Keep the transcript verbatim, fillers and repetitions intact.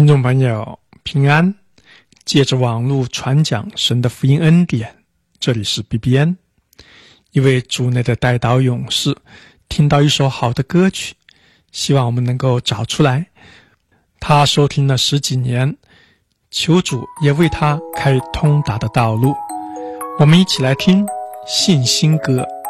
听众朋友平安，借着网络传讲神的福音恩典，这里是 B B N。 一位主内的代祷勇士听到一首好的歌曲，希望我们能够找出来。他收听了十几年，求主也为他开通达的道路。我们一起来听信心歌。